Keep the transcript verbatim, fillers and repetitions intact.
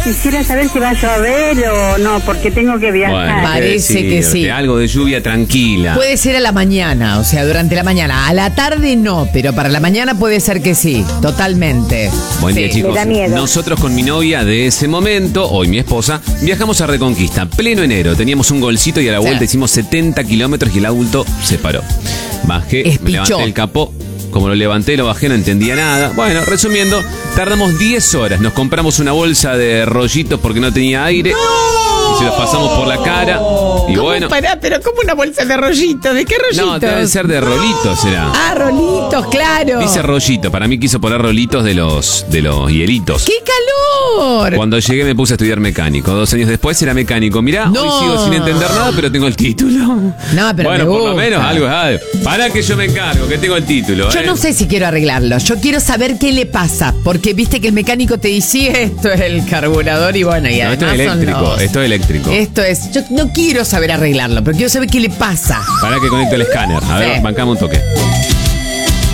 quisiera saber si va a llover o no, porque tengo que viajar. Bueno, Parece que sí. Algo de lluvia tranquila. Puede ser a la mañana, o sea, durante la mañana. A la tarde no, pero para la mañana puede ser que sí, totalmente. Buen Sí. día, chicos. Me da miedo. Nosotros con mi novia de ese momento, hoy mi esposa, viajamos a Reconquista, pleno enero. Teníamos un golcito y a la Sí. vuelta hicimos setenta kilómetros y el auto se paró. Bajé, me Espichó. levanté el capó. Como lo levanté, lo bajé, no entendía nada. Bueno, resumiendo, tardamos diez horas. Nos compramos una bolsa de rollitos porque no tenía aire. Y se los pasamos por la cara. Y ¿Cómo? bueno. Pará, pero como una bolsa de rollitos. ¿De qué rollitos? No, debe ser de rolitos, será. Ah, rolitos, claro. Dice rollito, para mí quiso poner rolitos de los, de los hielitos. ¡Qué calor! Cuando llegué me puse a estudiar mecánico. Dos años después era mecánico. Mirá, No. hoy sigo sin entender nada, pero tengo el título. No, pero bueno, me por lo gusta. menos algo es algo. Para que yo me encargo, que tengo el título. Yo ¿eh? no sé si quiero arreglarlo. Yo quiero saber qué le pasa. Porque viste que el mecánico te dice esto es el carburador y bueno, y No, esto además es son eléctrico, los- esto es eléctrico. Esto es. Yo no quiero saber arreglarlo, pero quiero saber qué le pasa. Para que conecte el escáner. A ver, Sí. bancame un toque.